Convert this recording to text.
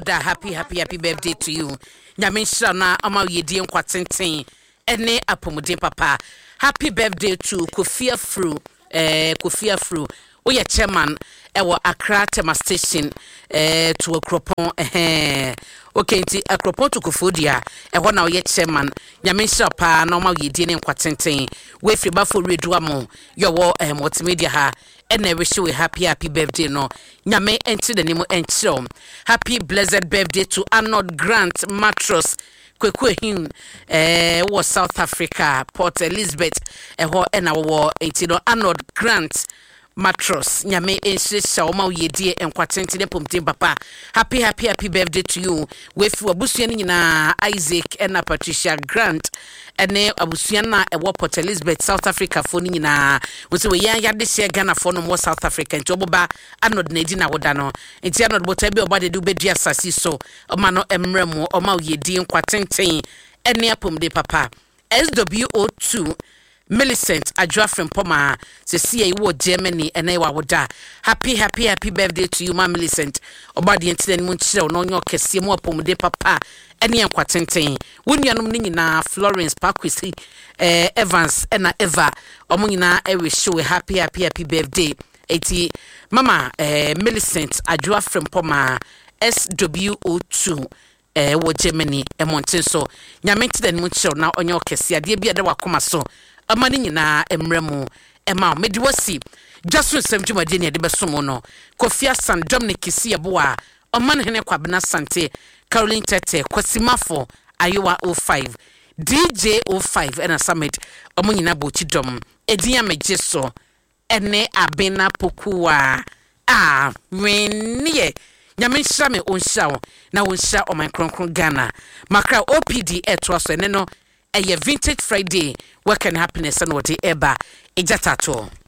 Da happy birthday to you. Nyamisha na ama yedie nkwatenten ene apomuden papa. Happy birthday to Kofia Fru. Oye chairman ewo Accra Tema Station to Akropon okay nti Akropon to Kofodia eho na oye chairman nyamisha pa na ma yedie ne nkwatenten we free ba for reduamo yo wo multimedia ha ene wish you happy birthday no nyame enti de nimo enchiro. Happy blessed birthday to Arnold Grant Mattress Kwekuhin was South Africa Port Elizabeth eho ena wo enti no Arnold Grant Mattress nyame enhye oma yedie enkwatente ne pomtem papa. Happy birthday to you. We fi abusua ni nyina Isaac and Patricia Grant ene abusua na ewo Port Elizabeth South Africa fo ni nyina we se we ya de share Ghana fo no South Africa nti oboba Arnold na di na woda no nti Arnold botabi oba de du bedua sasi so oma no emremu oma yedie enkwatente ene apomde papa. SWO2 Millicent Adjafrem Poma se see you Germany and ewa woda. Happy birthday to you, ma Millicent. Obadi enti mu nchire no nyo kese mu apomde papa ene enkwatenten. Wonnuanom ni nyina Florence Pakwisi Evans ena Eva omo nyina e wish you happy birthday. Eti mama Millicent Adjafrem Poma SWO2 wo Germany emonten so nyamenti den mu nchire na onyo kese ade bia de wakoma so amani nyina emremu ema mediwasi jasu semjuma de besomo no Kofia San Dominic Sieboa oman hene kwabena sante Caroline Tete Kwasimafo Ayowa 05 DJ 05 ena summit omo nyina bochi dom edinya mejeso ene abena pokuwa wenye nyamenhira me onhia na onhia o microphone Ghana makra OPD etwaso ene no a Vintage Friday work and happiness and what eba ejatato.